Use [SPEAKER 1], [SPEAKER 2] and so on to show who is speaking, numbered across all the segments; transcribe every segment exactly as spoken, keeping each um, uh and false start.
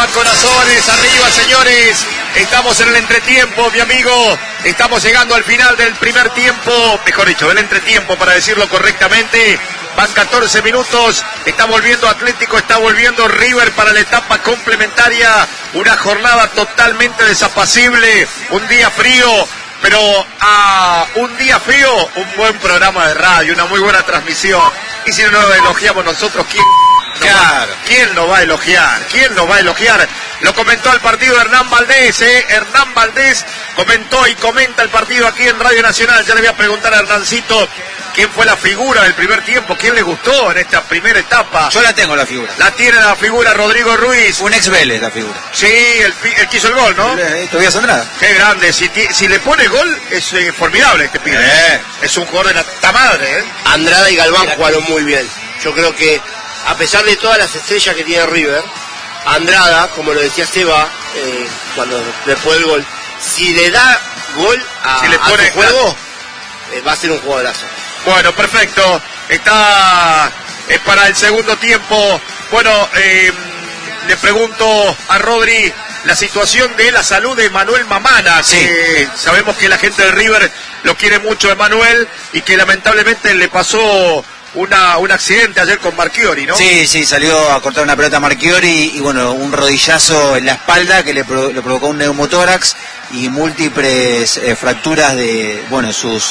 [SPEAKER 1] corazones, arriba, señores. Estamos en el entretiempo, mi amigo. Estamos llegando al final del primer tiempo, mejor dicho, del entretiempo, para decirlo correctamente. Van catorce minutos, está volviendo Atlético, está volviendo River para la etapa complementaria. Una jornada totalmente desapacible, un día frío, pero a un día frío, un buen programa de radio, una muy buena transmisión. Y si no nos elogiamos nosotros, ¿quién? Claro. ¿Quién lo va a elogiar? ¿Quién lo va a elogiar? Lo comentó el partido Hernán Valdés, ¿eh? Hernán Valdés comentó y comenta el partido aquí en Radio Nacional. Ya le voy a preguntar a Hernancito quién fue la figura del primer tiempo, quién le gustó en esta primera etapa.
[SPEAKER 2] Yo la tengo la figura.
[SPEAKER 1] La tiene la figura Rodrigo Ruiz.
[SPEAKER 2] Un ex Vélez la figura.
[SPEAKER 1] Sí, el, el que hizo el gol, ¿no?
[SPEAKER 2] Tobias Andrada.
[SPEAKER 1] Qué grande, si, si le pone gol es eh, formidable este pibe. Eh. Es un jugador de la madre, ¿eh?
[SPEAKER 3] Andrada y Galván jugaron muy bien. Yo creo que a pesar de todas las estrellas que tiene River, Andrada, como lo decía Seba, eh, cuando después del gol, si le da gol a,
[SPEAKER 1] si le pone,
[SPEAKER 3] a su juego, eh, va a ser un jugadorazo.
[SPEAKER 1] Bueno, perfecto. Está eh, para el segundo tiempo. Bueno, eh, le pregunto a Rodri la situación de la salud de Manuel Mamana. Sí. Que sabemos que la gente del River lo quiere mucho, Emanuel, y que lamentablemente le pasó Una, un accidente ayer con Marchiori, ¿no?
[SPEAKER 2] Sí, sí, salió a cortar una pelota a Marchiori y bueno, un rodillazo en la espalda que le, pro, le provocó un neumotórax y múltiples eh, fracturas de, bueno, sus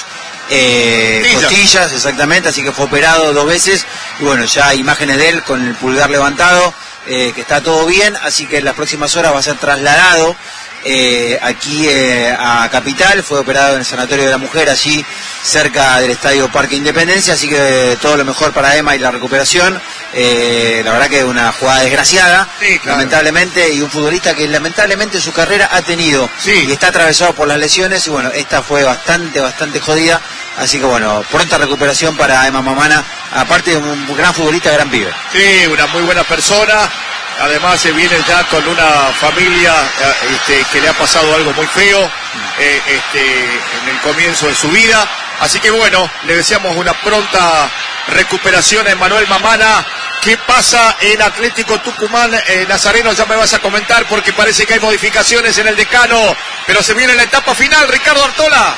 [SPEAKER 2] eh, costillas, exactamente, así que fue operado dos veces y bueno, ya imágenes de él con el pulgar levantado, eh, que está todo bien, así que en las próximas horas va a ser trasladado Eh, aquí eh, a Capital. Fue operado en el Sanatorio de la Mujer, allí cerca del Estadio Parque Independencia, así que todo lo mejor para Emma y la recuperación. Eh, la verdad que una jugada desgraciada, sí, claro, lamentablemente, y un futbolista que lamentablemente su carrera ha tenido, sí, y está atravesado por las lesiones, y bueno, esta fue bastante, bastante jodida, así que bueno, pronta recuperación para Emma Mamana, aparte de un gran futbolista, gran pibe.
[SPEAKER 1] Sí, una muy buena persona. Además se viene ya con una familia este, que le ha pasado algo muy feo eh, este, en el comienzo de su vida. Así que bueno, le deseamos una pronta recuperación a Manuel Mamana. ¿Qué pasa en Atlético Tucumán? Eh, Nazareno, ya me vas a comentar porque parece que hay modificaciones en el decano, pero se viene la etapa final. Ricardo Artola.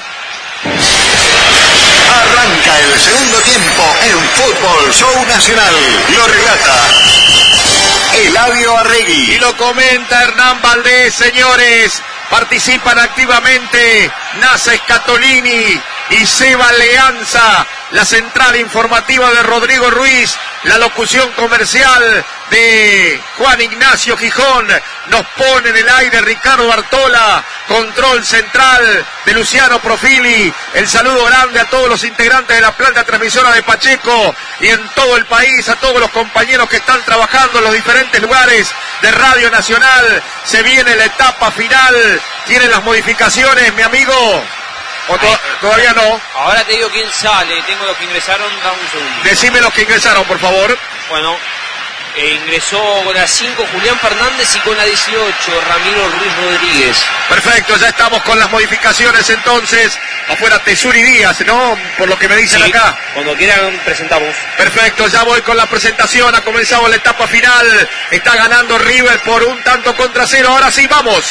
[SPEAKER 4] Arranca el segundo tiempo en Fútbol Show Nacional. Lo relata Eladio Arregui.
[SPEAKER 1] Y lo comenta Hernán Valdés, señores. Participan activamente Nasa Scatolini y Seba Leanza. La central informativa de Rodrigo Ruiz. La locución comercial de Juan Ignacio Gijón. Nos pone en el aire Ricardo Artola. Control central de Luciano Profili. El saludo grande a todos los integrantes de la planta transmisora de Pacheco y en todo el país, a todos los compañeros que están trabajando en los diferentes lugares de Radio Nacional. Se viene la etapa final. ¿Tienen las modificaciones, mi amigo? ¿O to todavía no?
[SPEAKER 5] Ahora te digo quién sale. Tengo los que ingresaron. Dame un segundo.
[SPEAKER 1] Decime los que ingresaron, por favor.
[SPEAKER 5] Bueno, eh, ingresó con la cinco Julián Fernández y con la dieciocho Ramiro Ruiz Rodríguez.
[SPEAKER 1] Perfecto, ya estamos con las modificaciones entonces. Afuera Tesuri Díaz, ¿no? Por lo que me dicen sí, acá.
[SPEAKER 5] Cuando quieran presentamos.
[SPEAKER 1] Perfecto, ya voy con la presentación. Ha comenzado la etapa final. Está ganando River por un tanto contra cero. Ahora sí, vamos.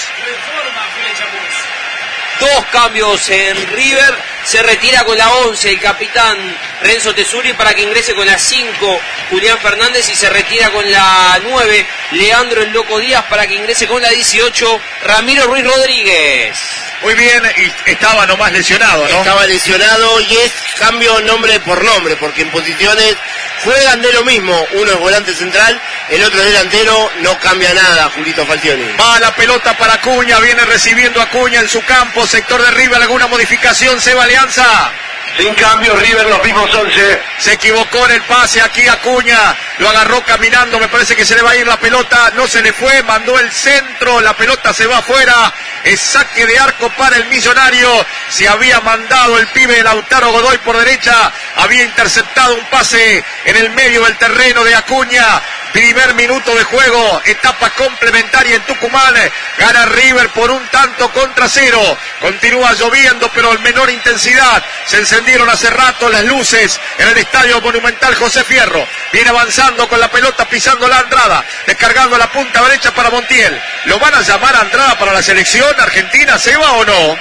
[SPEAKER 5] Dos cambios en River. Se retira con la once el capitán Renzo Tesuri para que ingrese con la cinco Julián Fernández y se retira con la nueve Leandro el Loco Díaz para que ingrese con la dieciocho Ramiro Ruiz Rodríguez.
[SPEAKER 1] Muy bien, y estaba nomás lesionado, ¿no?
[SPEAKER 3] Estaba lesionado y es cambio nombre por nombre, porque en posiciones juegan de lo mismo. Uno es volante central, el otro es delantero, no cambia nada, Julito Falcioni.
[SPEAKER 1] Va la pelota para Acuña, viene recibiendo Acuña en su campo, sector de River, alguna modificación, Seba Alianza.
[SPEAKER 4] Sin cambio, River los mismos once.
[SPEAKER 1] Se equivocó en el pase aquí Acuña, lo agarró caminando, me parece que se le va a ir la pelota, no se le fue, mandó el centro, la pelota se va afuera, es saque de arco para el Millonario. Se había mandado el pibe Lautaro Godoy por derecha, había interceptado un pase en el medio del terreno de Acuña, Primer minuto de juego, etapa complementaria en Tucumán. Gana River por un tanto contra cero. Continúa lloviendo, pero en menor intensidad. Se encendieron hace rato las luces en el Estadio Monumental José Fierro. Viene avanzando con la pelota, pisando la Andrada, descargando la punta derecha para Montiel. ¿Lo van a llamar a Andrada para la selección argentina, Seba, o no?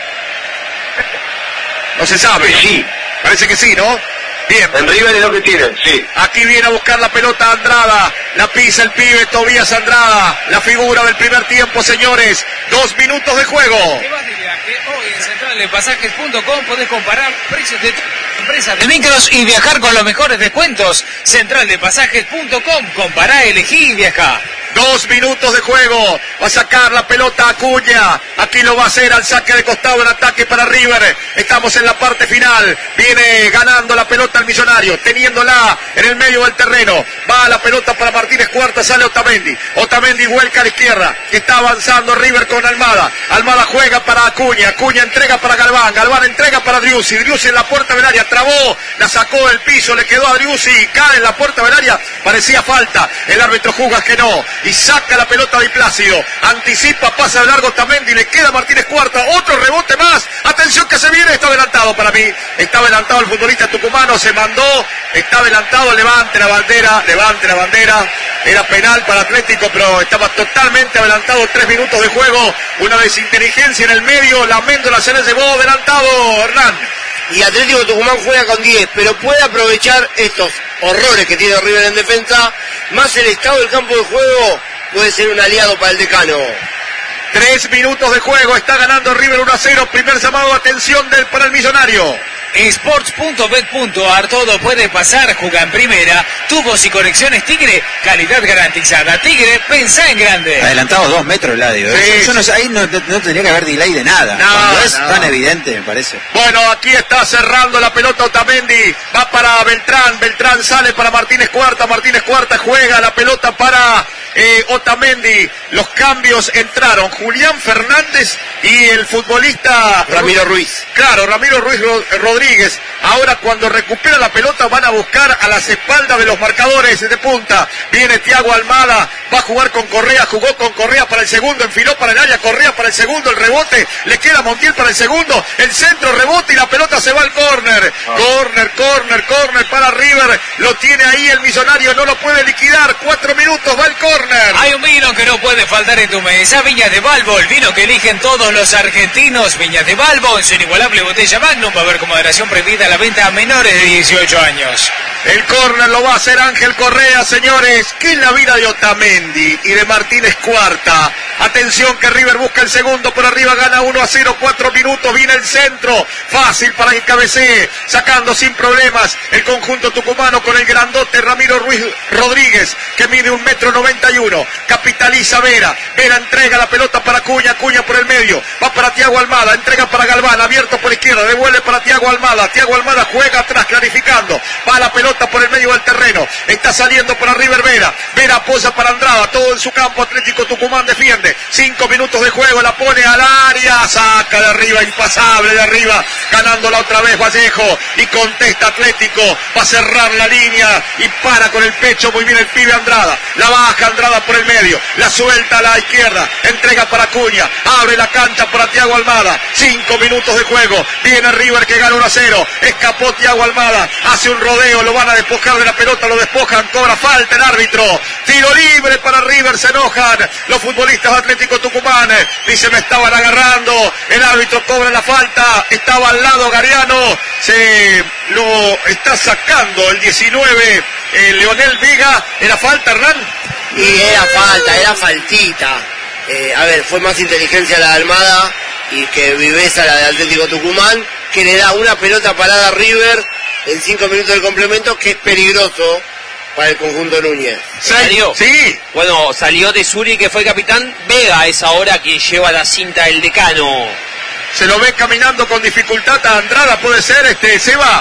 [SPEAKER 1] No se sabe.
[SPEAKER 6] Sí.
[SPEAKER 1] Parece que sí, ¿no? Bien.
[SPEAKER 6] En River es lo que tienen, sí.
[SPEAKER 1] Aquí viene a buscar la pelota Andrada. La pisa el pibe Tobías Andrada. La figura del primer tiempo, señores. Dos minutos de juego.
[SPEAKER 7] ¿Qué vas de viaje? Hoy en central de pasajes punto com podés comparar precios de empresas de micros y viajar con los mejores descuentos. central de pasajes punto com. Compará, elegí y viajá.
[SPEAKER 1] Dos minutos de juego. Va a sacar la pelota Acuña. Aquí lo va a hacer al saque de costado en ataque para River. Estamos en la parte final. Viene ganando la pelota el Millonario. Teniéndola en el medio del terreno. Va la pelota para Martínez Cuarta. Sale Otamendi. Otamendi vuelca a la izquierda. Está avanzando River con Almada. Almada juega para Acuña. Acuña entrega para Galván. Galván entrega para Driussi. Driussi en la puerta del área. Trabó. La sacó del piso. Le quedó a Driussi. Cae en la puerta del área. Parecía falta. El árbitro juzga que no. Y saca la pelota de Plácido, anticipa, pasa de largo Otamendi, le queda Martínez Cuarta, otro rebote más, atención que se viene, está adelantado para mí, está adelantado el futbolista tucumano, se mandó, está adelantado, levante la bandera, levante la bandera, era penal para Atlético, pero estaba totalmente adelantado, tres minutos de juego, una desinteligencia en el medio, la Méndola se le llevó adelantado, Hernán.
[SPEAKER 3] Y Atlético Tucumán juega con diez, pero puede aprovechar estos horrores que tiene River en defensa, más el estado del campo de juego puede ser un aliado para el decano.
[SPEAKER 1] Tres minutos de juego, está ganando River uno a cero, primer llamado de atención del, para el Millonario.
[SPEAKER 7] Sports punto bet punto ar, todo puede pasar, juega en primera, tubos y conexiones Tigre, calidad garantizada. Tigre, pensá en grande.
[SPEAKER 2] Adelantado dos metros el Eladio.
[SPEAKER 1] Sí,
[SPEAKER 2] ¿eh? Yo no sé, ahí no, no tendría que haber delay de nada.
[SPEAKER 1] No,
[SPEAKER 2] Cuando es
[SPEAKER 1] no.
[SPEAKER 2] tan evidente, me parece.
[SPEAKER 1] Bueno, aquí está cerrando la pelota Otamendi, va para Beltrán, Beltrán sale para Martínez Cuarta, Martínez Cuarta juega la pelota para eh, Otamendi. Los cambios entraron Julián Fernández y el futbolista
[SPEAKER 3] Ramiro Ruiz.
[SPEAKER 1] Claro, Ramiro Ruiz Rodríguez. Ahora cuando recupera la pelota van a buscar a las espaldas de los marcadores de punta. Viene Thiago Almada, va a jugar con Correa, jugó con Correa para el segundo, enfiló para el área, Correa para el segundo, el rebote, le queda Montiel para el segundo, el centro, rebote y la pelota se va al córner. Córner, córner, córner para River, lo tiene ahí el Millonario, no lo puede liquidar, cuatro minutos, va el córner.
[SPEAKER 7] Hay un vino que no puede faltar en tu mesa, Viñas de Balbo, el vino que eligen todos los argentinos. Viñas de Balbo, en su inigualable botella Magnum, va a haber como moderación prohibida a la venta a menores de dieciocho años.
[SPEAKER 1] El córner lo va a hacer Ángel Correa, señores. ¿Qué es la vida de Otamendi y de Martínez Cuarta? Atención que River busca el segundo, por arriba gana uno a cero, cuatro minutos, viene el centro, fácil para que cabecee, sacando sin problemas el conjunto tucumano con el grandote Ramiro Ruiz Rodríguez, que mide un metro noventa y uno, capitaliza Vera, Vera entrega la pelota para Cuña, Cuña por el medio, va para Thiago Almada, entrega para Galván, abierto por izquierda, devuelve para Thiago Almada, Thiago Almada juega atrás, clarificando, va la pelota por el medio del terreno, está saliendo para River Vera, Vera apoya para Andrada, todo en su campo, Atlético Tucumán defiende, cinco minutos de juego, la pone al área, saca de arriba, impasable de arriba, ganándola otra vez Vallejo, y contesta Atlético, va a cerrar la línea, y para con el pecho, muy bien el pibe Andrada, la baja Andrada por el medio, la suelta a la izquierda, entrega para Cuña, abre la cancha para Thiago Almada, cinco minutos de juego, viene River que gana uno a cero, escapó Thiago Almada, hace un rodeo, lo van a despojar de la pelota, lo despojan, cobra falta el árbitro, tiro libre para River, se enojan los futbolistas de Atlético Tucumán, dice me estaban agarrando, el árbitro cobra la falta, estaba al lado Gariano, se lo está sacando el diecinueve, eh, Leonel Vega, ¿era falta, Hernán?
[SPEAKER 3] Y era falta, era faltita. Eh, a ver, fue más inteligencia la de Almada y que viveza la de Atlético Tucumán, que le da una pelota parada a River en cinco minutos del complemento, que es peligroso para el conjunto Núñez.
[SPEAKER 5] ¿Salió?
[SPEAKER 1] Sí.
[SPEAKER 5] Bueno, salió de Suri, que fue capitán. Vega es ahora quien lleva la cinta del decano.
[SPEAKER 1] Se lo ve caminando con dificultad a Andrada, puede ser, este Seba.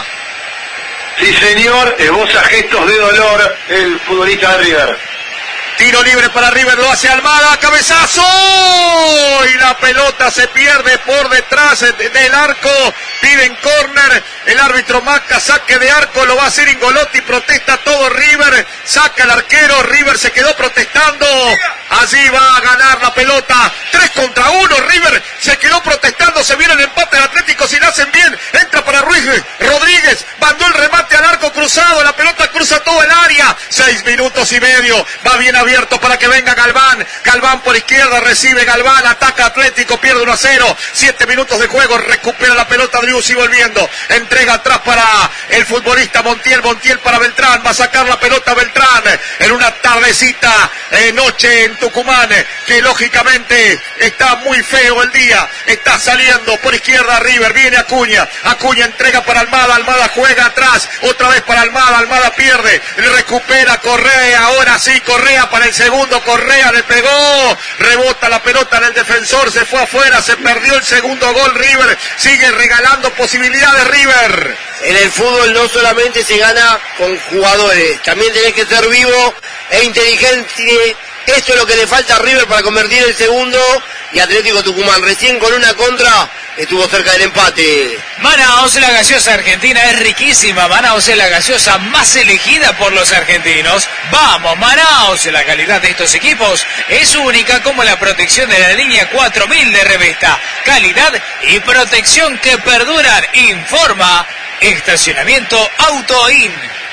[SPEAKER 6] Sí, señor, esboza gestos de dolor el futbolista de River.
[SPEAKER 1] Tiro libre para River, lo hace Almada, cabezazo, y la pelota se pierde por detrás del arco piden córner, el árbitro marca saque de arco, lo va a hacer Ingolotti, protesta todo River, saca el arquero, River se quedó protestando, allí va a ganar la pelota, tres contra uno, River se quedó protestando, se viene el empate del Atlético, si lo hacen bien, entra para Ruiz Rodríguez, mandó el remate al arco cruzado, la pelota cruza todo el área, seis minutos y medio, va bien abierto para que venga Galván, Galván por izquierda, recibe Galván, ataca Atlético, pierde uno a cero, siete minutos de juego, recupera la pelota Driussi volviendo, entrega atrás para el futbolista Montiel, Montiel para Beltrán, va a sacar la pelota Beltrán, en una tardecita, eh, noche en Tucumán, que lógicamente está muy feo el día, está saliendo por izquierda River, viene Acuña, Acuña entrega para Almada, Almada juega atrás, otra vez para Almada, Almada pierde, recupera Correa, ahora sí Correa para el segundo, Correa le pegó, rebota la pelota en el defensor, se fue afuera, se perdió el segundo gol, River sigue regalando posibilidades River.
[SPEAKER 3] En el fútbol no solamente se gana con jugadores, también tenés que ser vivo e inteligente. Esto es lo que le falta a River para convertir el segundo, y Atlético Tucumán recién con una contra estuvo cerca del empate.
[SPEAKER 7] Manaos, la gaseosa argentina es riquísima. Manaos es la gaseosa más elegida por los argentinos. Vamos, Manaos, la calidad de estos equipos es única, como la protección de la línea cuatro mil de Revesta. Calidad y protección que perduran. Informa Estacionamiento Autoin.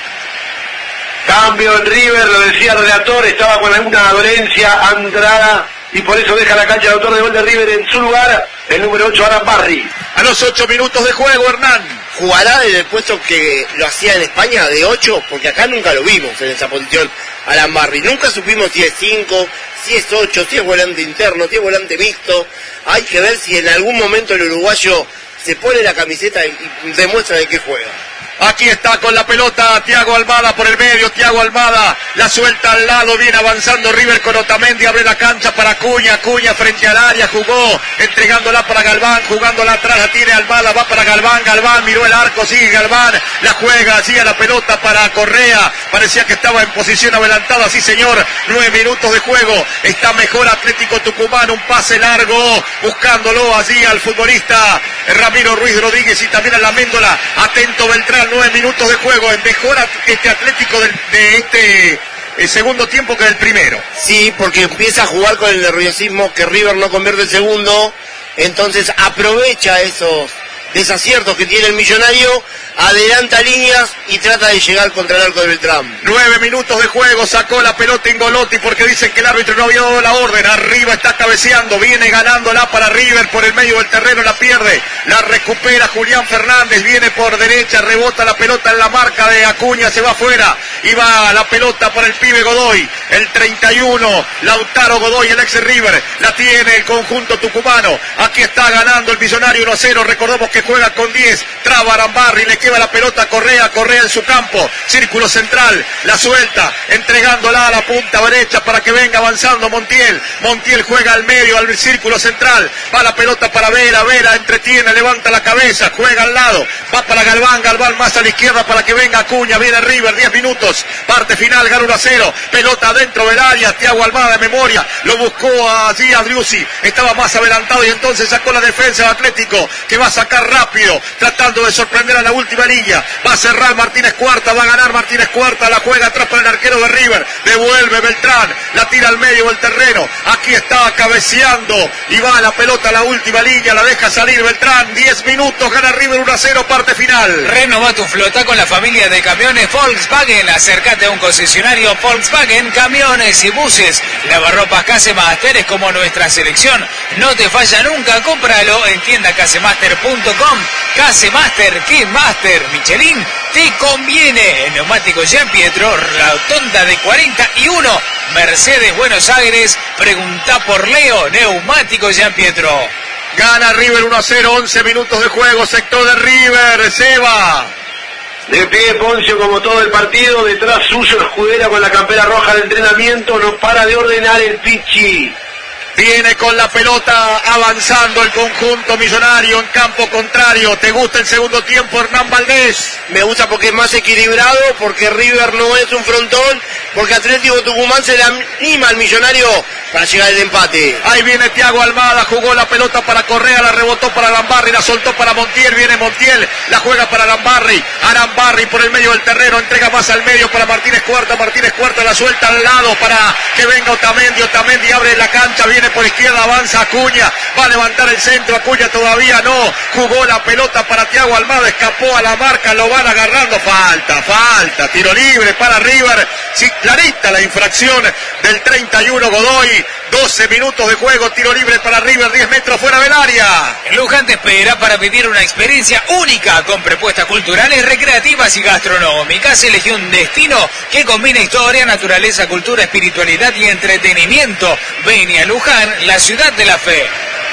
[SPEAKER 6] Cambio en River, lo decía el relator, estaba con alguna dolencia Andrada y por eso deja la cancha el autor de gol de River, en su lugar el número ocho, Alan Barry.
[SPEAKER 1] A los ocho minutos de juego, Hernán.
[SPEAKER 3] ¿Jugará desde el puesto que lo hacía en España de ocho? Porque acá nunca lo vimos en esa posición, Alan Barry. Nunca supimos si es cinco, si es ocho, si es volante interno, si es volante mixto. Hay que ver si en algún momento el uruguayo se pone la camiseta y demuestra de qué juega.
[SPEAKER 1] Aquí está con la pelota Thiago Almada por el medio, Thiago Almada la suelta al lado, viene avanzando River con Otamendi, abre la cancha para Acuña, Acuña frente al área, jugó, entregándola para Galván, jugándola atrás, la tiene Almada, va para Galván, Galván miró el arco, sigue Galván, la juega, hacía la pelota para Correa, parecía que estaba en posición adelantada, sí señor, nueve minutos de juego, está mejor Atlético Tucumán, un pase largo, buscándolo allí al futbolista Ramiro Ruiz Rodríguez y también a la Méndola, atento Beltrán, nueve minutos de juego, mejora este Atlético del, de este el segundo tiempo que del primero.
[SPEAKER 3] Sí, porque empieza a jugar con el nerviosismo que River no convierte el segundo, entonces aprovecha esos desaciertos que tiene el millonario, adelanta líneas y trata de llegar contra el arco de Beltrán.
[SPEAKER 1] Nueve minutos de juego, sacó la pelota Ingolotti porque dicen que el árbitro no había dado la orden, arriba está cabeceando, viene ganándola para River por el medio del terreno, la pierde, la recupera Julián Fernández, viene por derecha, rebota la pelota en la marca de Acuña, se va afuera, y va la pelota para el pibe Godoy, el treinta y uno, Lautaro Godoy, el ex River, la tiene el conjunto tucumano, aquí está ganando el millonario uno a cero, recordemos que juega con diez, traba Arambarri, le queda la pelota a Correa, Correa en su campo, círculo central, la suelta, entregándola a la punta derecha para que venga avanzando Montiel, Montiel juega al medio, al círculo central, va la pelota para Vera, Vera entretiene, levanta la cabeza, juega al lado, va para Galván, Galván más a la izquierda para que venga Acuña, viene River, diez minutos, parte final, gana uno a cero, pelota adentro del área, Thiago Almada de memoria, lo buscó allí a Driussi, estaba más adelantado y entonces sacó la defensa de Atlético, que va a sacar rápido, tratando de sorprender a la última línea, va a cerrar Martínez Cuarta, va a ganar Martínez Cuarta, la juega atrás para el arquero de River, devuelve Beltrán, la tira al medio del terreno, aquí está cabeceando y va la pelota a la última línea, la deja salir Beltrán, diez minutos, gana River uno a cero, parte final.
[SPEAKER 7] Renova tu flota con la familia de camiones Volkswagen, acércate a un concesionario Volkswagen, camiones y buses, lavarropas Casemaster es como nuestra selección, no te falla nunca, cómpralo en tienda casemaster punto com. Casemaster, que Master, Michelin, te conviene. En Neumáticos Jean Pietro, rotonda de cuarenta y uno, Mercedes Buenos Aires, pregunta por Leo, Neumáticos Jean Pietro.
[SPEAKER 1] Gana River uno a cero, once minutos de juego, sector de River, Seba.
[SPEAKER 6] De pie Poncio como todo el partido, detrás suyo Escudera con la campera roja de entrenamiento, no para de ordenar el Pichi.
[SPEAKER 1] Viene con la pelota avanzando el conjunto millonario en campo contrario. ¿Te gusta el segundo tiempo, Hernán Valdés?
[SPEAKER 3] Me gusta porque es más equilibrado, porque River no es un frontón, porque Atlético Tucumán se le anima al Millonario para llegar al empate.
[SPEAKER 1] Ahí viene Thiago Almada, jugó la pelota para Correa, la rebotó para Arambarri, la soltó para Montiel, viene Montiel, la juega para Arambarri, Arambarri por el medio del terreno, entrega más al medio para Martínez Cuarta, Martínez Cuarta la suelta al lado para que venga Otamendi, Otamendi abre la cancha, viene por izquierda, avanza Acuña, va a levantar el centro, Acuña todavía no, jugó la pelota para Thiago Almada, escapó a la marca, lo van agarrando, falta, falta, tiro libre para River, sí, clarita la infracción del treinta y uno Godoy, doce minutos de juego, tiro libre para River, diez metros fuera del área.
[SPEAKER 7] Luján te espera para vivir una experiencia única con propuestas culturales, recreativas y gastronómicas. Elegí un destino que combina historia, naturaleza, cultura, espiritualidad y entretenimiento. Ven a Luján, la ciudad de la fe.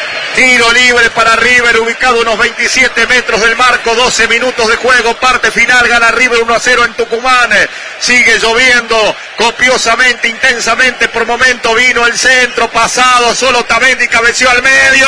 [SPEAKER 1] Tiro libre para River, ubicado a unos veintisiete metros del marco, doce minutos de juego, parte final, gana River uno a cero en Tucumán. Sigue lloviendo copiosamente, intensamente, por momento vino el centro, pasado, solo Otamendi cabeció al medio,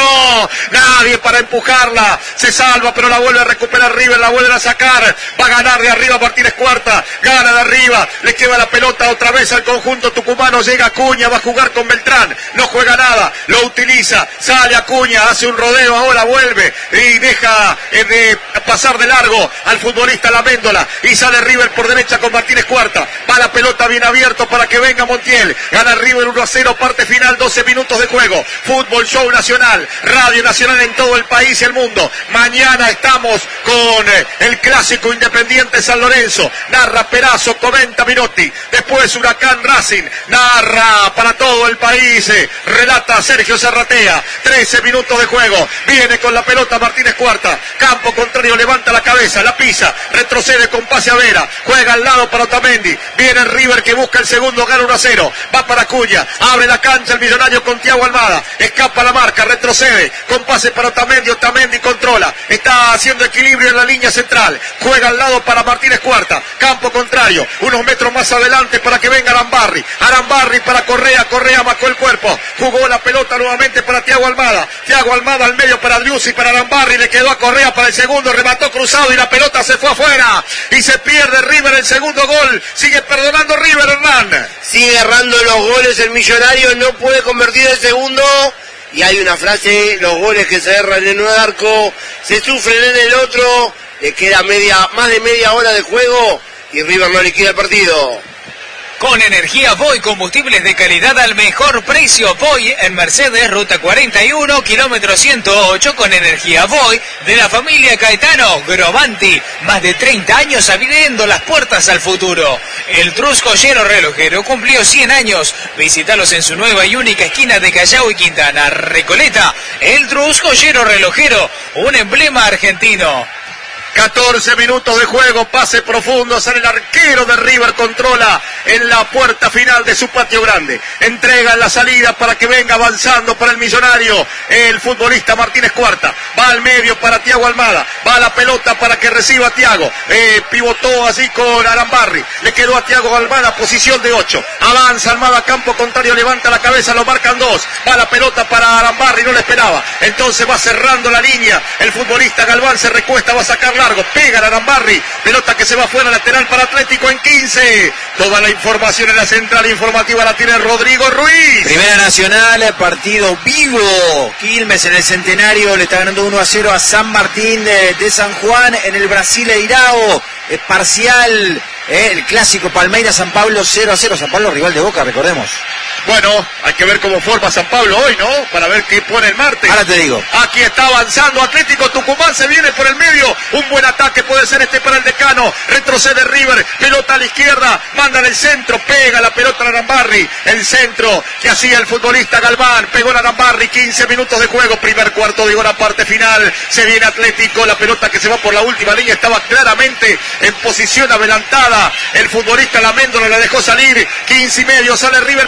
[SPEAKER 1] nadie para empujarla, se salva pero la vuelve a recuperar River, la vuelve a sacar, va a ganar de arriba Martínez Cuarta, gana de arriba, le queda la pelota otra vez al conjunto tucumano, llega Acuña, va a jugar con Beltrán, no juega nada, lo utiliza, sale Acuña, hace un rodeo, ahora vuelve y deja eh, de pasar de largo al futbolista Laméndola y sale River por derecha con Martínez Cuarta, va la pelota bien abierto para que venga Montiel, gana River uno a cero, parte final, doce minutos de juego, Fútbol Show Nacional, Radio Nacional en todo el país y el mundo. Mañana estamos con eh, el clásico Independiente San Lorenzo, narra Perazo, comenta Minotti, después Huracán Racing, narra para todo el país, eh, relata Sergio Serratea, trece minutos de juego, viene con la pelota Martínez Cuarta, campo contrario, levanta la cabeza, la pisa, retrocede con pase a Vera, juega al lado para Otamendi, viene River que busca el segundo, gana uno a cero, va para Acuña, abre la cancha el Millonario con Thiago Almada, escapa la marca, retrocede, con pase para Otamendi, Otamendi controla, está haciendo equilibrio en la línea central, juega al lado para Martínez Cuarta, campo contrario, unos metros más adelante para que venga Arambarri, Arambarri para Correa, Correa marcó el cuerpo, jugó la pelota nuevamente para Thiago Almada, Thiago Almada al medio para Driussi, para Arambarri, le quedó a Correa para el segundo, remató cruzado y la pelota se fue afuera y se pierde River el segundo gol, sigue perdonando River, Hernán.
[SPEAKER 3] Sigue errando los goles el Millonario, no puede convertir el segundo y hay una frase, los goles que se erran en un arco se sufren en el otro, le queda media, más de media hora de juego y River no liquida el partido.
[SPEAKER 7] Con energía Voy, combustibles de calidad al mejor precio. Voy en Mercedes, ruta cuarenta y uno, kilómetro ciento ocho, con energía Voy de la familia Caetano Grovanti. Más de treinta años abriendo las puertas al futuro. El Trus Joyero Relojero cumplió cien años. Visítalos en su nueva y única esquina de Callao y Quintana, Recoleta. El Trus Joyero Relojero, un emblema argentino.
[SPEAKER 1] catorce minutos de juego, pase profundo, sale el arquero de River, controla en la puerta final de su patio grande, entrega en la salida para que venga avanzando para el Millonario, el futbolista Martínez Cuarta, va al medio para Thiago Almada, va a la pelota para que reciba a Thiago, eh, pivotó así con Arambarri, le quedó a Thiago Almada, posición de ocho, avanza Almada, campo contrario, levanta la cabeza, lo marcan dos, va la pelota para Arambarri, no le esperaba, entonces va cerrando la línea, el futbolista Galván se recuesta, va a sacar largo, pega a Arambarri, pelota que se va fuera, lateral para Atlético en quince. Toda la información en la central informativa la tiene Rodrigo Ruiz.
[SPEAKER 2] Primera Nacional, partido vivo. Quilmes en el Centenario le está ganando uno a cero a San Martín de, de San Juan en el Brasileirao. Es parcial, eh, el clásico Palmeiras-San Pablo cero a cero. San Pablo rival de Boca, recordemos.
[SPEAKER 1] Bueno, hay que ver cómo forma San Pablo hoy, ¿no? Para ver qué pone el martes.
[SPEAKER 2] Ahora te digo.
[SPEAKER 1] Aquí está avanzando Atlético Tucumán, se viene por el medio. Un buen ataque puede ser este para el Decano. Retrocede River, pelota a la izquierda, manda en el centro, pega la pelota a Arambarri. El centro que hacía el futbolista Galván, pegó a Arambarri, quince minutos de juego, primer cuarto de hora, parte final. Se viene Atlético, la pelota que se va por la última línea, estaba claramente en posición adelantada. El futbolista Laméndola la dejó salir, quince y medio, sale River por izquierda.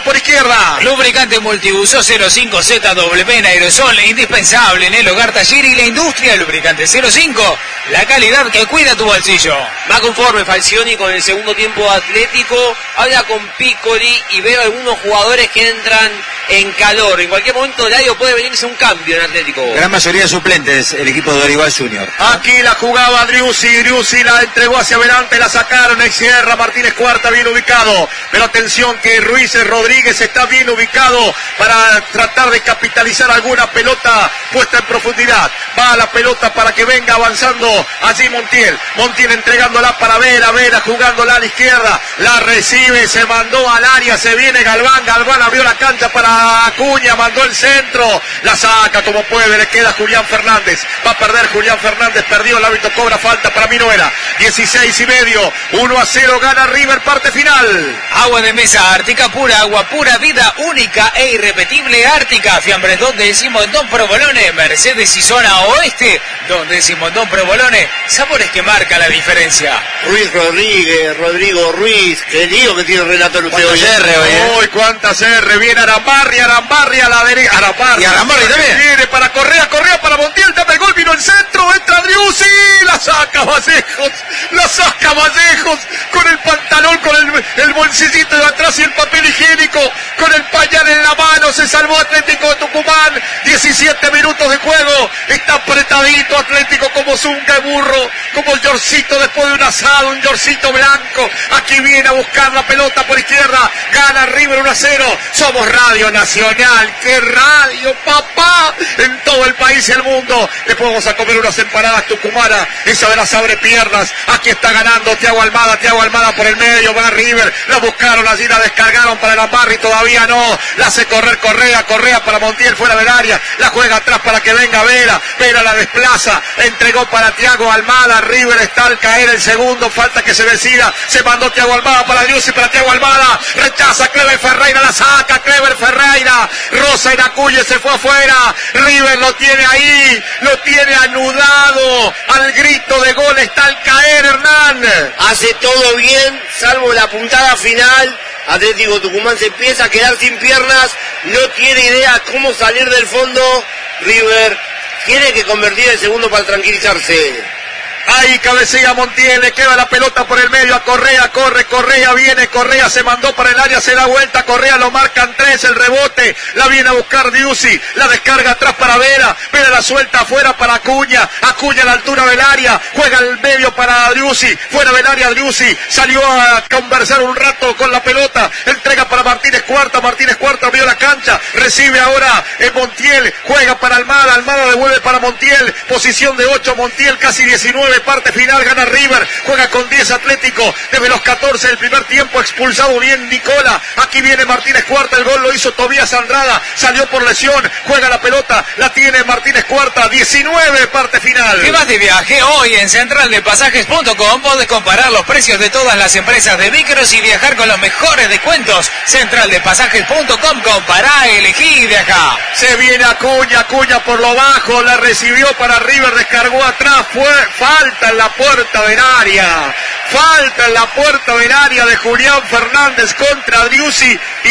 [SPEAKER 1] izquierda.
[SPEAKER 7] Lubricante multiuso cero cinco Z W en aerosol, indispensable en el hogar, taller y la industria. Lubricante cero cinco, la calidad que cuida tu bolsillo.
[SPEAKER 5] Va conforme Falcioni con el segundo tiempo Atlético, habla con Piccoli y veo algunos jugadores que entran en calor. En cualquier momento Ladio puede venirse un cambio en Atlético.
[SPEAKER 2] Gran mayoría de suplentes, el equipo de Dorival Junior.
[SPEAKER 1] Aquí la jugaba Driussi, Driussi la entregó hacia adelante, la sacaron, Sierra, Martínez Cuarta bien ubicado, pero atención que Ruiz Rodríguez está bien ubicado para tratar de capitalizar alguna pelota puesta en profundidad. Va la pelota para que venga avanzando allí Montiel, Montiel entregándola para Vera, Vera jugándola a la izquierda, la recibe, se mandó al área, se viene Galván, Galván abrió la cancha para Acuña, mandó el centro, la saca como puede, le queda Julián Fernández, va a perder Julián Fernández, perdió, el árbitro cobra falta para Minuela, dieciséis y medio, uno a cero gana River, parte final.
[SPEAKER 7] Agua de mesa Ártica pura, agua pura, vida única e irrepetible Ártica. Fiambres dos décimos Don Provolone, Mercedes y zona oeste, dos décimos Don Provolone, sabores que marca la diferencia.
[SPEAKER 3] Ruiz Rodríguez, Rodrigo Ruiz, qué lío que tiene el relator usted hoy.
[SPEAKER 2] R hoy, ¿eh?
[SPEAKER 1] Uy, cuántas R, viene Arambarri, Arambarri a la derecha, Arambarri.
[SPEAKER 2] Y Arambarri también.
[SPEAKER 1] Viene para Correa, Correa para Montiel, dame el gol, vino el centro, entra Driussi, la saca Vallejos, la saca Vallejos, con el pantalón, con el, el bolsillito de atrás y el papel higiénico, con el pañal en la mano, se salvó Atlético de Tucumán, diecisiete minutos de juego, está apretadito Atlético como zunga de burro, como el yorcito después de un asado, un yorcito blanco, aquí viene a buscar la pelota por izquierda, gana River uno a cero, somos Radio Nacional, qué radio papá, en todo el país y el mundo, después vamos a comer unas empanadas tucumanas, esa de las abre piernas, aquí está ganando Thiago Almada, Thiago Almada por el medio, va a River, la buscaron allí, la descargaron para la Barri, todavía no, la hace correr Correa, Correa para Montiel fuera del área, la juega atrás para que venga Vera, Vera la desplaza, entregó para Thiago Almada, River está al caer el segundo, falta que se decida, se mandó Thiago Almada para Driussi, para Thiago Almada, rechaza Clever Ferreira, la saca Clever Ferreira, Rosa Iracuye se fue afuera, River lo tiene ahí, lo tiene anudado, al grito de gol está al caer Hernán.
[SPEAKER 3] Hace todo bien, salvo la puntada final. Atlético Tucumán se empieza a quedar sin piernas, no tiene idea cómo salir del fondo. River tiene que convertir el segundo para tranquilizarse.
[SPEAKER 1] Ahí cabecea Montiel, le queda la pelota por el medio a Correa, corre, Correa viene, Correa se mandó para el área, se da vuelta, Correa lo marcan tres, el rebote, la viene a buscar Driussi, la descarga atrás para Vera, Vera la suelta afuera para Acuña, Acuña a la altura del área, juega el medio para Driussi, fuera del área Driussi, salió a conversar un rato con la pelota, entrega para Martínez Cuarta, Martínez Cuarta abrió la cancha, recibe ahora en Montiel, juega para Almada, Almada devuelve para Montiel, posición de ocho, Montiel casi diecinueve, parte final, gana River, juega con diez Atlético, desde los catorce del primer tiempo, expulsado bien Nicola, aquí viene Martínez Cuarta, el gol lo hizo Tobías Andrada, salió por lesión, juega la pelota, la tiene Martínez Cuarta, diecinueve, parte final.
[SPEAKER 7] ¿Qué vas de viaje? Hoy en central de pasajes punto com podés comparar los precios de todas las empresas de micros y viajar con los mejores descuentos. central de pasajes punto com, compará, elegí y viajá.
[SPEAKER 1] Se viene Acuña, Acuña por lo bajo, la recibió para River, descargó atrás, fue falta en la puerta del área, falta en la puerta del área de Julián Fernández contra Driussi y,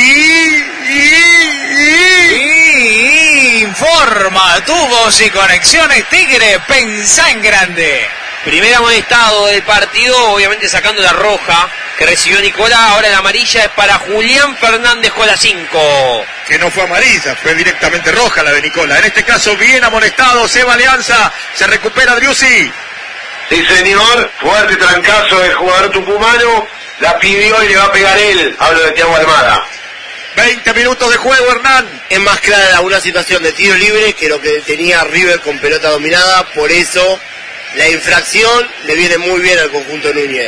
[SPEAKER 1] y, y...
[SPEAKER 7] y informa tubos y conexiones Tigre, pensá en grande.
[SPEAKER 5] Primer amonestado del partido, obviamente sacando la roja que recibió Nicolás, ahora la amarilla es para Julián Fernández con la cinco.
[SPEAKER 1] Que no fue amarilla, fue directamente roja la de Nicola. En este caso bien amonestado, se va Alianza, se recupera Driussi.
[SPEAKER 6] Sí, señor, fuerte trancazo del jugador tucumano, la pidió y le va a pegar él, hablo de Thiago Almada.
[SPEAKER 1] veinte minutos de juego, Hernán.
[SPEAKER 3] Es más clara una situación de tiro libre que lo que tenía River con pelota dominada, por eso la infracción le viene muy bien al conjunto Núñez.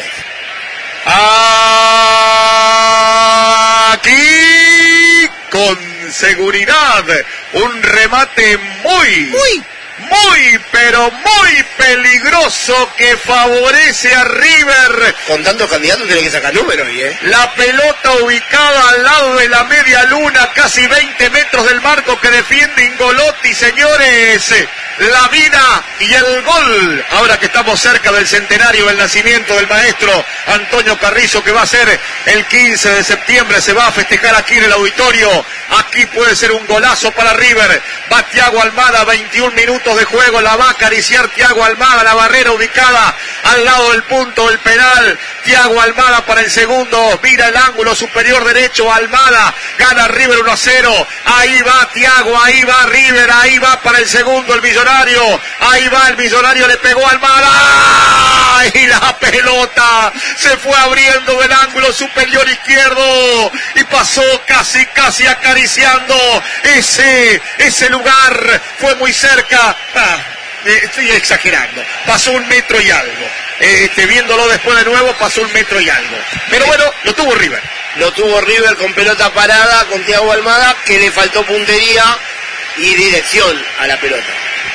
[SPEAKER 1] Aquí, con seguridad, un remate muy,
[SPEAKER 2] Uy.
[SPEAKER 1] muy, pero muy peligroso que favorece a River.
[SPEAKER 3] Con tantos candidatos tiene que sacar números, ¿eh?
[SPEAKER 1] La pelota ubicada al lado de la media luna, casi veinte metros del marco que defiende Ingolotti, señores. La vida y el gol. Ahora que estamos cerca del centenario del nacimiento del maestro Antonio Carrizo, que va a ser el quince de septiembre, se va a festejar aquí en el auditorio. Aquí puede ser un golazo para River. Va Thiago Almada, veintiún minutos de juego, la va a acariciar Thiago Almada, la barrera ubicada al lado del punto del penal. Thiago Almada para el segundo, mira el ángulo superior derecho, Almada, gana River uno a cero. Ahí va Thiago, ahí va River, ahí va para el segundo el millonario. Ahí va el millonario, le pegó a Almada y la pelota se fue abriendo del ángulo superior izquierdo y pasó casi casi acariciando ese ese lugar. Fue muy cerca. Ah, estoy exagerando, pasó un metro y algo. Este, viéndolo después de nuevo, pasó un metro y algo. Pero bueno, lo tuvo River.
[SPEAKER 3] Lo tuvo River con pelota parada, con Thiago Almada, que le faltó puntería y dirección a la pelota.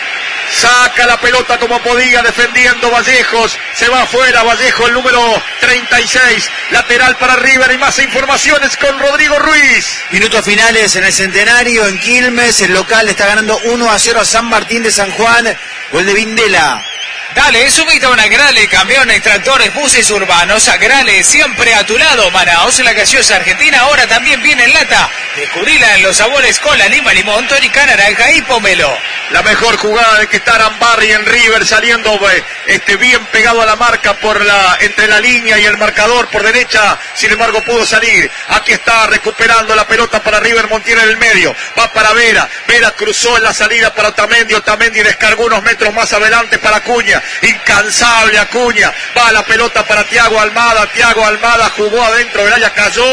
[SPEAKER 1] Saca la pelota como podía, defendiendo Vallejos. Se va afuera Vallejo, el número treinta y seis. Lateral para River y más informaciones con Rodrigo Ruiz.
[SPEAKER 2] Minutos finales en el Centenario, en Quilmes. El local está ganando uno a cero a San Martín de San Juan. Gol de Vindela.
[SPEAKER 7] Dale, subite a una Grale, camiones, tractores, buses urbanos. A Grale, siempre a tu lado. Manaos, la gaseosa argentina, ahora también viene en lata. Descubrila en los sabores cola, lima, limón, tónica, naranja y pomelo.
[SPEAKER 1] La mejor jugada de que está Arambarri en River, saliendo este, bien pegado a la marca por la entre la línea y el marcador por derecha. Sin embargo, pudo salir. Aquí está recuperando la pelota para River, Montiel en el medio. Va para Vera. Vera cruzó en la salida para Otamendi. Otamendi descargó unos metros más adelante para Acuña. Incansable Acuña, va la pelota para Thiago Almada, Thiago Almada jugó adentro del área,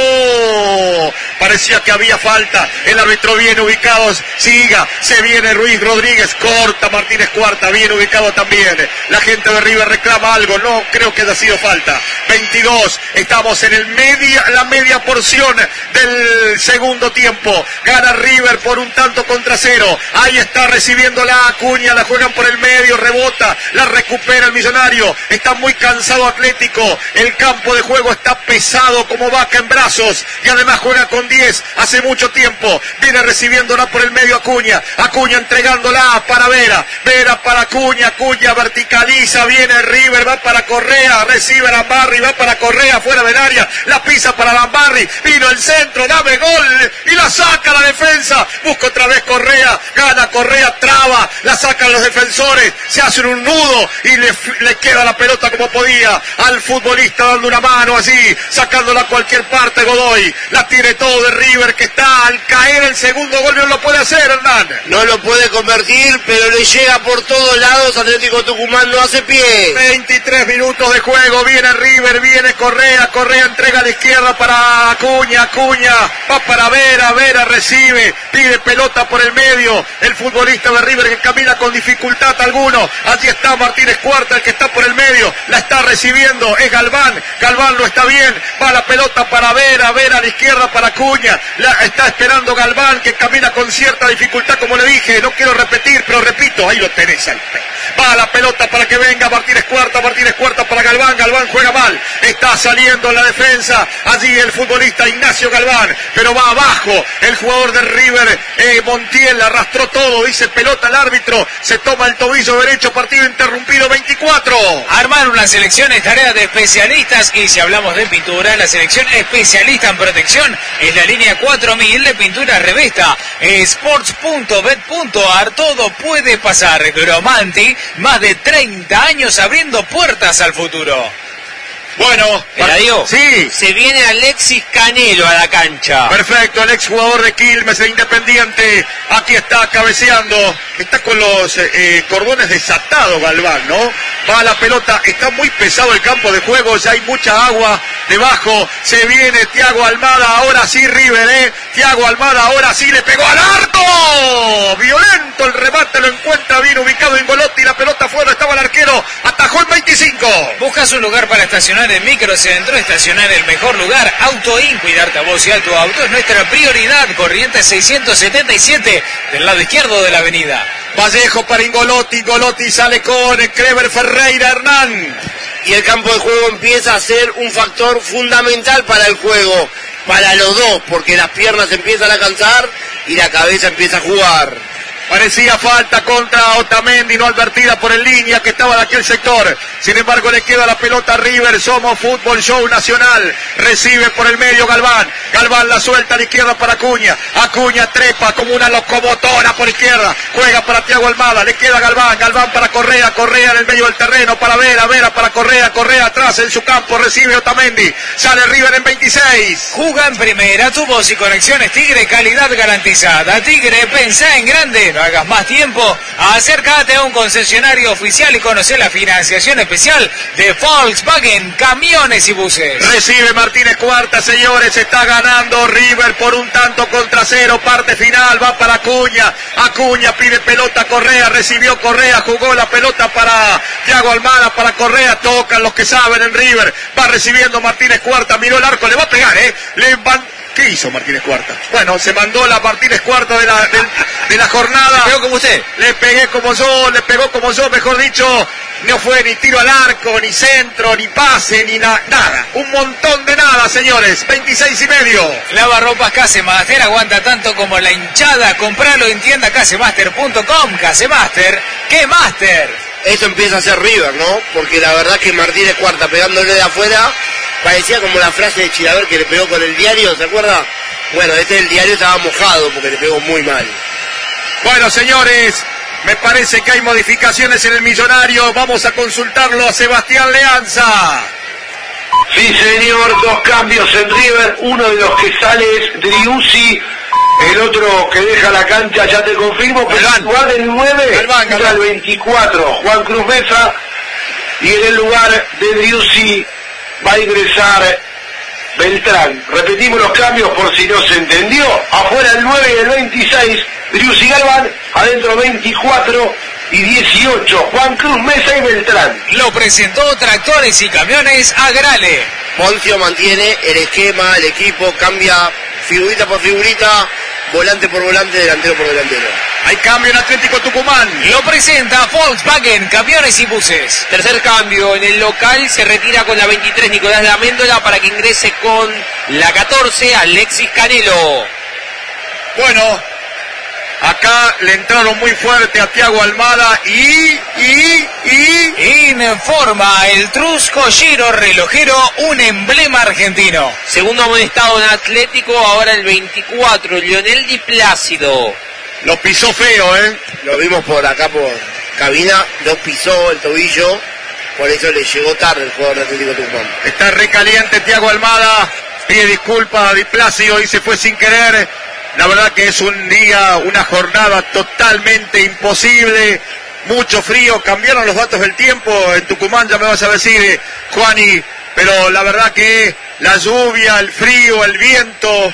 [SPEAKER 1] cayó, parecía que había falta, el árbitro bien ubicado, siga, se viene Ruiz Rodríguez, corta Martínez Cuarta, bien ubicado también, la gente de River reclama algo, no creo que haya sido falta. Veintidós, estamos en el media, la media porción del segundo tiempo, gana River por un tanto contra cero, ahí está recibiendo la Acuña, la juegan por el medio, rebota, la recupera el millonario, está muy cansado Atlético, el campo de juego está pesado como vaca en brazos y además juega con diez hace mucho tiempo, viene recibiéndola por el medio Acuña, Acuña entregándola para Vera, Vera para Acuña, Acuña verticaliza, viene River, va para Correa, recibe a Lambarri, va para Correa fuera del área, la pisa para Lambarri, vino el centro, dame gol y la saca la defensa, busca otra vez Correa, gana Correa, traba, la sacan los defensores, se hacen un nudo y le, le queda la pelota como podía al futbolista dando una mano así, sacándola a cualquier parte Godoy, la tiene todo de River que está al caer el segundo gol, no lo puede hacer Hernán.
[SPEAKER 3] No lo puede convertir, pero le llega por todos lados, Atlético Tucumán no hace pie.
[SPEAKER 1] veintitrés minutos de juego, viene River, viene Correa, Correa entrega a la izquierda para Acuña, Acuña, va para Vera, Vera recibe, pide pelota por el medio, el futbolista de River que camina con dificultad alguno, allí está Martínez Cuarta, el que está por el medio, la está recibiendo, es Galván, Galván lo está bien, va la pelota para Vera, Vera a la izquierda para Acuña, la está esperando Galván que camina con cierta dificultad como le dije, no quiero repetir, pero repito, ahí lo tenés al pe. Va la pelota para que venga Martínez Cuarta, Martínez Cuarta para Galván, Galván juega mal, está saliendo en la defensa, allí el futbolista Ignacio Galván, pero va abajo, el jugador de River, eh, Montiel, arrastró todo, dice pelota al árbitro, se toma el tobillo derecho, partido interrumpido, veinticuatro.
[SPEAKER 7] Armar una selección es tarea de especialistas y si hablamos de pintura, la selección especialista en protección es la línea cuatro mil de pintura Revesta. Sports punto bet punto ar, todo puede pasar. Gromanti, más de treinta años abriendo puertas al futuro.
[SPEAKER 1] Bueno,
[SPEAKER 5] Eladio,
[SPEAKER 1] sí.
[SPEAKER 5] Se viene Alexis Canelo a la cancha.
[SPEAKER 1] Perfecto, el exjugador de Quilmes e Independiente. Aquí está cabeceando. Está con los eh, cordones desatados Galván, ¿no? Va la pelota, está muy pesado el campo de juego, ya hay mucha agua debajo. Se viene Thiago Almada, ahora sí River, ¿eh? Thiago Almada, ahora sí le pegó al arco. Violento el remate, lo encuentra bien ubicado en Ingolotti. La pelota fuera, estaba el arquero, atajó en veinticinco.
[SPEAKER 7] Buscas un lugar para estacionar atención en Microcentro, estacionar en el mejor lugar. Autoin, cuidarte a vos y a tu auto es nuestra prioridad. Corrientes seiscientos setenta y siete, del lado izquierdo de la avenida.
[SPEAKER 1] Vallejo para Ingolotti, Ingolotti sale con Clever Ferreira Hernán.
[SPEAKER 3] Y el campo de juego empieza a ser un factor fundamental para el juego, para los dos, porque las piernas empiezan a cansar y la cabeza empieza a jugar.
[SPEAKER 1] Parecía falta contra Otamendi, no advertida por el línea que estaba de aquel sector. Sin embargo, le queda la pelota a River. Somos Fútbol Show Nacional. Recibe por el medio Galván. Galván la suelta a la izquierda para Acuña. Acuña trepa como una locomotora por izquierda. Juega para Thiago Almada. Le queda Galván. Galván para Correa. Correa en el medio del terreno para Vera. Vera para Correa. Correa atrás en su campo. Recibe Otamendi. Sale River en veintiséis.
[SPEAKER 7] Juga en primera. Tu voz y conexiones Tigre. Calidad garantizada. Tigre, pensá en grande. No hagas más tiempo, acércate a un concesionario oficial y conoce la financiación especial de Volkswagen Camiones y Buses.
[SPEAKER 1] Recibe Martínez Cuarta, señores, está ganando River por un tanto contra cero, parte final, va para Acuña, Acuña pide pelota a Correa, recibió Correa, jugó la pelota para Thiago Almada, para Correa, tocan los que saben en River, va recibiendo Martínez Cuarta, miró el arco, le va a pegar, eh, le van... ¿Qué hizo Martínez Cuarta? Bueno, se mandó la Martínez Cuarta de la, de, de la jornada.
[SPEAKER 2] ¿Le pegó como usted?
[SPEAKER 1] Le pegué como yo, le pegó como yo, mejor dicho. No fue ni tiro al arco, ni centro, ni pase, ni na nada. Un montón de nada, señores. veintiséis y medio.
[SPEAKER 7] Lavarropas Casemaster, aguanta tanto como la hinchada. Compralo en tienda casemaster punto com. Casemaster, ¿qué Master?
[SPEAKER 3] Esto empieza a ser River, ¿no? Porque la verdad que Martínez Cuarta pegándole de afuera parecía como la frase de Chilaver que le pegó con el diario, ¿se acuerda? Bueno, este del diario estaba mojado porque le pegó muy mal.
[SPEAKER 1] Bueno, señores, me parece que hay modificaciones en el Millonario. Vamos a consultarlo a Sebastián Leanza.
[SPEAKER 6] Sí, señor, dos cambios en River. Uno de los que sale es Driussi. El otro que deja la cancha, ya te confirmo, pero en lugar del nueve,
[SPEAKER 1] Galván,
[SPEAKER 6] entra el veinticuatro, Juan Cruz Mesa. Y en el lugar de Driussi va a ingresar Beltrán. Repetimos los cambios por si no se entendió. Afuera el nueve y el veintiséis, Driussi Galván. Adentro veinticuatro y dieciocho, Juan Cruz Mesa y Beltrán.
[SPEAKER 7] Lo presentó Tractores y Camiones Agrale.
[SPEAKER 3] Poncio mantiene el esquema, el equipo, cambia figurita por figurita, volante por volante, delantero por delantero.
[SPEAKER 1] Hay cambio en Atlético Tucumán.
[SPEAKER 7] Lo presenta Volkswagen Camiones y Buses.
[SPEAKER 5] Tercer cambio en el local, se retira con la veintitrés Nicolás Laméndola para que ingrese con la catorce Alexis Canelo.
[SPEAKER 1] Bueno, acá le entraron muy fuerte a Thiago Almada y, y, y...
[SPEAKER 7] Informa el Trusco Giro Relojero, un emblema argentino.
[SPEAKER 5] Segundo amonestado en Atlético, ahora el veinticuatro, Lionel Di Plácido.
[SPEAKER 1] Lo pisó feo, ¿eh?
[SPEAKER 3] Lo vimos por acá por cabina, lo pisó el tobillo, por eso le llegó tarde el jugador de Atlético Tucumán.
[SPEAKER 1] Está recaliente Thiago Almada, pide disculpas a Di Plácido y se fue sin querer. La verdad que es un día, una jornada totalmente imposible, mucho frío, cambiaron los datos del tiempo en Tucumán, ya me vas a decir, Juani, pero la verdad que la lluvia, el frío, el viento,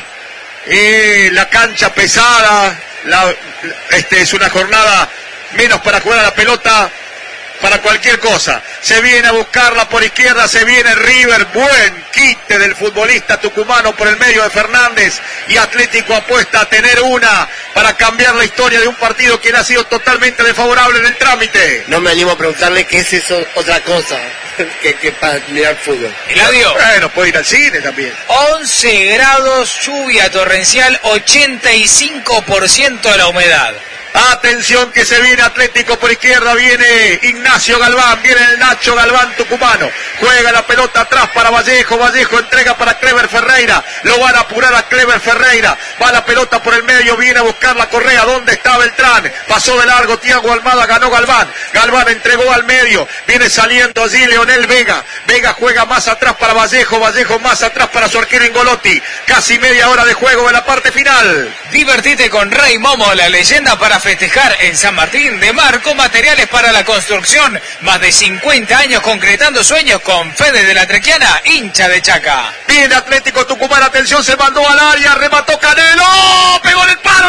[SPEAKER 1] eh, la cancha pesada, la, este es una jornada menos para jugar a la pelota, para cualquier cosa. Se viene a buscarla por izquierda, se viene River, buen quite del futbolista tucumano por el medio de Fernández, y Atlético apuesta a tener una para cambiar la historia de un partido que ha sido totalmente desfavorable en el trámite.
[SPEAKER 3] No me animo a preguntarle qué es eso, otra cosa que, que para mirar fútbol.
[SPEAKER 7] Eladio.
[SPEAKER 1] Bueno, puede ir al cine también.
[SPEAKER 7] once grados, lluvia torrencial, ochenta y cinco por ciento de la humedad.
[SPEAKER 1] Atención que se viene Atlético por izquierda, viene Ignacio Galván, viene el Nacho Galván tucumano, juega la pelota atrás para Vallejo, Vallejo entrega para Clever Ferreira, lo van a apurar a Clever Ferreira, va la pelota por el medio, viene a buscar la Correa, ¿dónde está Beltrán? Pasó de largo Thiago Almada, ganó Galván, Galván entregó al medio, viene saliendo allí Leonel Vega, Vega juega más atrás para Vallejo, Vallejo más atrás para su arquero Ingolotti, casi media hora de juego en la parte final.
[SPEAKER 7] Divertite con Rey Momo, la leyenda para festejar en San Martín de Marco, materiales para la construcción, más de cincuenta años concretando sueños con Fede de la Trequiana, hincha de Chaca.
[SPEAKER 1] Viene Atlético Tucumán, atención, se mandó al área, remató Canelo, pegó en el palo, le quedó a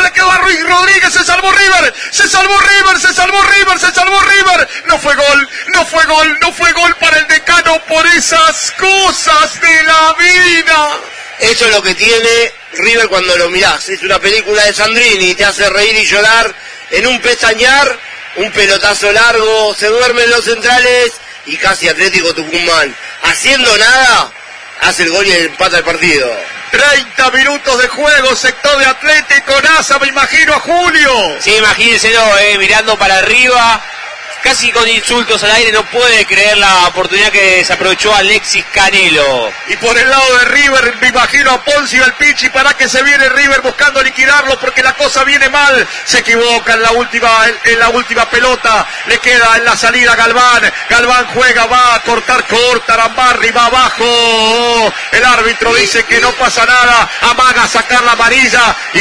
[SPEAKER 1] Ruiz Rodríguez, se salvó River, se salvó River, se salvó River, se salvó River. No fue gol, no fue gol, no fue gol para el Decano por esas cosas de la vida.
[SPEAKER 3] Eso es lo que tiene River cuando lo mirás. Es una película de Sandrini, te hace reír y llorar en un pestañear, un pelotazo largo, se duermen los centrales y casi Atlético Tucumán, haciendo nada, hace el gol y empata el partido.
[SPEAKER 1] treinta minutos de juego, sector de Atlético, NASA, me imagino a Julio.
[SPEAKER 5] Sí, imagínenselo, eh, mirando para arriba, casi con insultos al aire, no puede creer la oportunidad que se aprovechó Alexis Canelo.
[SPEAKER 1] Y por el lado de River, me imagino a Poncio el Pichi, para que se viene River buscando liquidarlo, porque la cosa viene mal. Se equivoca en la última, en la última pelota, le queda en la salida Galván. Galván juega, va a cortar, corta, Arambarri va abajo. El árbitro dice que no pasa nada, amaga a sacar la amarilla y,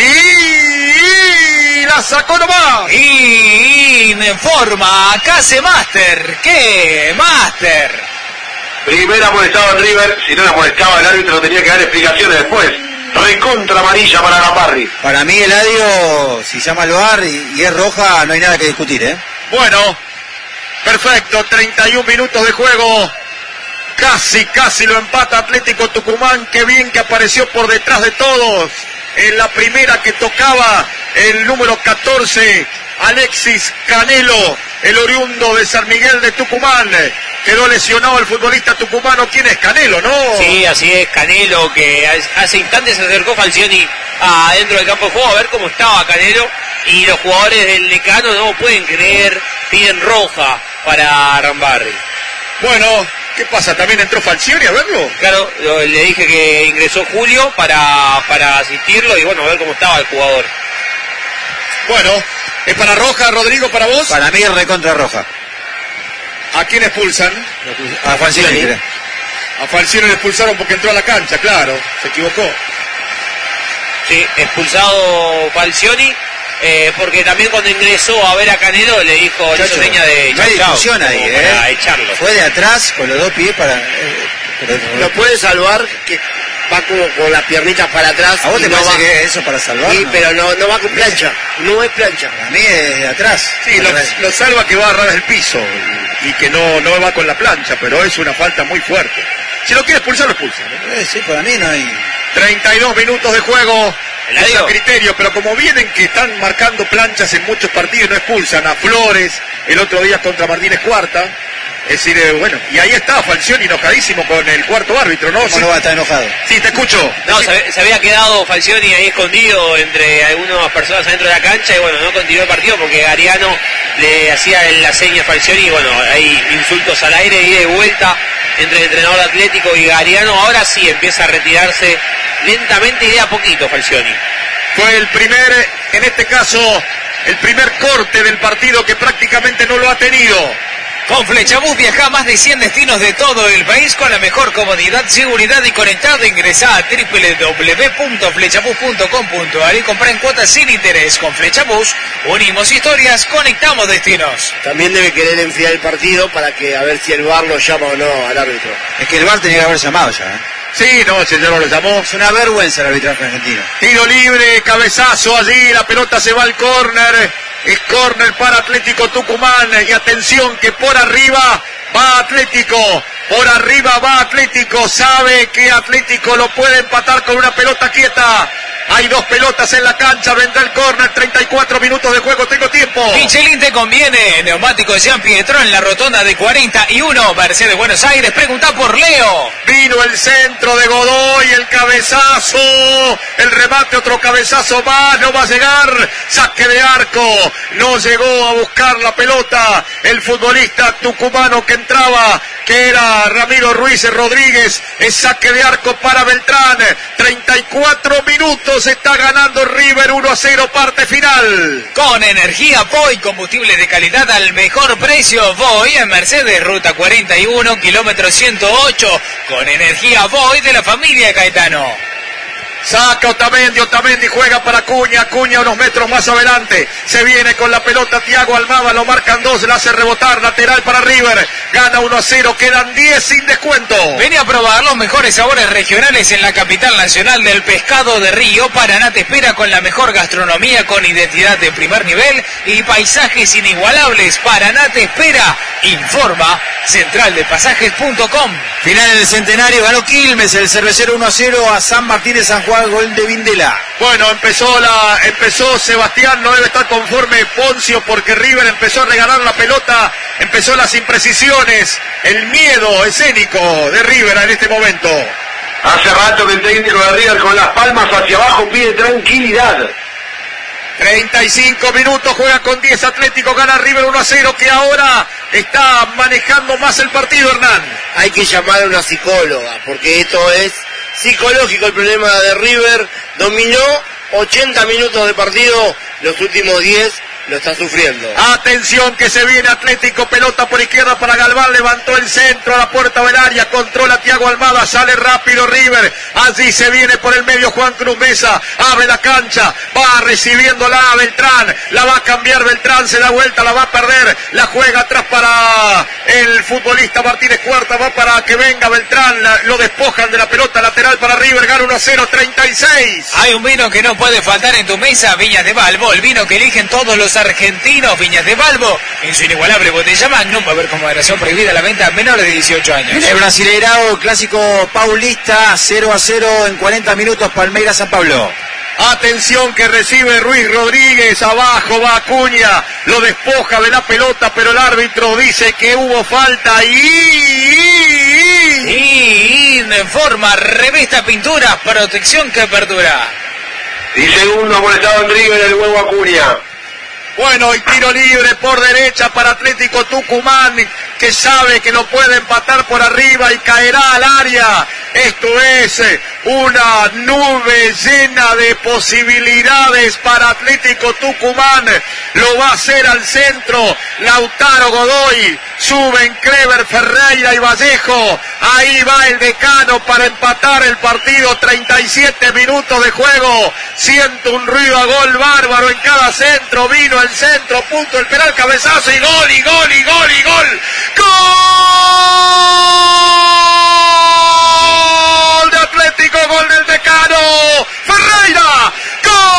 [SPEAKER 1] y la sacó nomás.
[SPEAKER 7] Y informa Case Master. ¿Qué? Master.
[SPEAKER 6] Primera amonestado en River, si no la amonestaba el árbitro tenía que dar explicaciones después. Recontra amarilla para Arambarri.
[SPEAKER 2] Para mí Eladio, si llama al V A R y, y es roja, no hay nada que discutir, ¿eh?
[SPEAKER 1] Bueno, perfecto, treinta y un minutos de juego. Casi, casi lo empata Atlético Tucumán. Qué bien que apareció por detrás de todos. En la primera que tocaba el número catorce, Alexis Canelo, el oriundo de San Miguel de Tucumán. Quedó lesionado el futbolista tucumano. ¿Quién es? Canelo, ¿no?
[SPEAKER 5] Sí, así es, Canelo, que hace instantes se acercó Falcioni adentro del campo de juego a ver cómo estaba Canelo. Y los jugadores del Decano no pueden creer, piden roja para Arambarri.
[SPEAKER 1] Bueno, ¿qué pasa? ¿También entró Falcioni a verlo?
[SPEAKER 5] Claro, le dije que ingresó Julio para, para asistirlo y bueno, a ver cómo estaba el jugador.
[SPEAKER 1] Bueno, ¿es para roja, Rodrigo, para vos?
[SPEAKER 2] Para mí es recontra roja.
[SPEAKER 1] ¿A quién expulsan?
[SPEAKER 2] A Falcioni.
[SPEAKER 1] A Falcioni le expulsaron porque entró a la cancha, claro, se equivocó.
[SPEAKER 5] Sí, expulsado Falcioni, eh, porque también cuando ingresó a ver a Canelo le dijo, le hizo seña de
[SPEAKER 2] no hay discusión ahí, eh.
[SPEAKER 5] para echarlo.
[SPEAKER 2] Fue de atrás con los dos pies para... Eh, pero,
[SPEAKER 3] lo puede salvar, que va como con las piernitas para atrás.
[SPEAKER 2] ¿A vos te
[SPEAKER 3] no
[SPEAKER 2] parece
[SPEAKER 3] va...
[SPEAKER 2] que eso para salvar?
[SPEAKER 3] Sí,
[SPEAKER 2] no.
[SPEAKER 3] pero no, no va con plancha, no es plancha.
[SPEAKER 2] Para mí es de atrás.
[SPEAKER 1] Sí, lo, lo salva que va a agarrar el piso y, y que no, no va con la plancha, pero es una falta muy fuerte. Si lo quiere expulsar, lo expulsa.
[SPEAKER 2] Eh, sí, para mí no hay...
[SPEAKER 1] treinta y dos minutos de juego.
[SPEAKER 5] ¿El
[SPEAKER 1] Es a criterio, pero como vienen que están marcando planchas en muchos partidos, no expulsan a Flores el otro día contra Martínez Cuarta. Es decir, eh, bueno, y ahí está Falcioni enojadísimo con el cuarto árbitro, ¿no?
[SPEAKER 2] ¿Cómo
[SPEAKER 1] Sí,
[SPEAKER 2] no va a estar enojado?
[SPEAKER 1] sí, te escucho.
[SPEAKER 5] No, se, se había quedado Falcioni ahí escondido entre algunas personas adentro de la cancha y bueno, no continuó el partido porque Gariano le hacía la seña a Falcioni y bueno, hay insultos al aire y de vuelta entre el entrenador Atlético y Gariano. Ahora sí empieza a retirarse lentamente y de a poquito Falcioni.
[SPEAKER 1] Fue el primer, en este caso, el primer corte del partido que prácticamente no lo ha tenido.
[SPEAKER 7] Con Flechabús viaja a más de cien destinos de todo el país con la mejor comodidad, seguridad y conectado. Ingresá a doble u doble u doble u punto flechabús punto com punto a r y comprá en cuotas sin interés. Con Flechabús unimos historias, conectamos destinos.
[SPEAKER 3] También debe querer enfriar el partido para que a ver si el V A R lo llama o no al árbitro.
[SPEAKER 2] Es que el V A R tenía que haber llamado ya, ¿eh?
[SPEAKER 1] Sí, no, el señor lo llamó.
[SPEAKER 2] Es una vergüenza el arbitraje argentino.
[SPEAKER 1] Tiro libre, cabezazo allí, la pelota se va al córner. Es córner para Atlético Tucumán. Y atención que por arriba va Atlético. Por arriba va Atlético. Sabe que Atlético lo puede empatar con una pelota quieta. Hay dos pelotas en la cancha, vendrá el córner, treinta y cuatro minutos de juego, tengo tiempo.
[SPEAKER 7] Michelin te conviene, neumáticos Jean Pietro en la rotonda de cuarenta y uno, Mercedes Buenos Aires, pregunta por Leo.
[SPEAKER 1] Vino el centro de Godoy, el cabezazo, el remate, otro cabezazo más, no va a llegar, saque de arco, no llegó a buscar la pelota, el futbolista tucumano que entraba, que era Ramiro Ruiz Rodríguez, es saque de arco para Beltrán, treinta y cuatro minutos, está ganando River uno a cero, parte final.
[SPEAKER 7] Con energía Voy, combustible de calidad al mejor precio. Voy en Mercedes, ruta cuarenta y uno, kilómetro ciento ocho. Con energía Voy de la familia Caetano.
[SPEAKER 1] Saca Otamendi, Otamendi juega para Acuña, Acuña unos metros más adelante, se viene con la pelota Thiago Almada, lo marcan dos, la hace rebotar, lateral para River, gana uno a cero, quedan diez sin descuento.
[SPEAKER 7] Vení a probar los mejores sabores regionales en la capital nacional del pescado de río. Paraná te espera con la mejor gastronomía, con identidad de primer nivel y paisajes inigualables. Paraná te espera, informa central de pasajes punto com.
[SPEAKER 2] Final del centenario, ganó Quilmes, el cervecero uno a cero a San Martín de San Juan, gol de Vindela.
[SPEAKER 1] Bueno, empezó la empezó Sebastián, no debe estar conforme Poncio porque River empezó a regalar la pelota, empezó las imprecisiones, el miedo escénico de River en este momento.
[SPEAKER 6] Hace rato que el técnico de River con las palmas hacia abajo pide tranquilidad.
[SPEAKER 1] treinta y cinco minutos, juega con diez Atlético, gana River uno a cero, que ahora está manejando más el partido, Hernán.
[SPEAKER 3] Hay que llamar a una psicóloga, porque esto es psicológico el problema de River. Dominó ochenta minutos de partido, los últimos diez lo está sufriendo.
[SPEAKER 1] Atención que se viene Atlético, pelota por izquierda para Galván, levantó el centro a la puerta del área, controla Thiago Almada, sale rápido River, allí se viene por el medio Juan Cruz Mesa, abre la cancha, va recibiéndola Beltrán, la va a cambiar Beltrán, se da vuelta, la va a perder, la juega atrás para el futbolista Martínez Cuarta, va para que venga Beltrán, la, lo despojan de la pelota lateral para River, gana uno a cero, treinta y seis.
[SPEAKER 7] Hay un vino que no puede faltar en tu mesa, Viñas de Balbo, el vino que eligen todos los argentinos. Viñas de Balbo, en su inigualable botella Magnum, va a haber con moderación prohibida la venta a menores de dieciocho años.
[SPEAKER 2] El Brasileirao, clásico paulista, cero a cero en cuarenta minutos, Palmeiras San Pablo.
[SPEAKER 1] Atención que recibe Ruiz Rodríguez, abajo va Acuña, lo despoja de la pelota, pero el árbitro dice que hubo falta y...
[SPEAKER 7] Y informa, revista pintura, protección que perdura.
[SPEAKER 6] Y segundo amonestado en River, el huevo Acuña.
[SPEAKER 1] Bueno, y tiro libre por derecha para Atlético Tucumán, que sabe que lo puede empatar por arriba y caerá al área. Esto es una nube llena de posibilidades para Atlético Tucumán. Lo va a hacer al centro Lautaro Godoy. Suben Clever, Ferreira y Vallejo. Ahí va el decano para empatar el partido. treinta y siete minutos de juego. Siento un ruido a gol bárbaro en cada centro. Vino el centro, punto, el penal, cabezazo y gol, y gol, y gol, y gol. ¡Gol de Atlético! ¡Gol del decano! ¡Ferreira!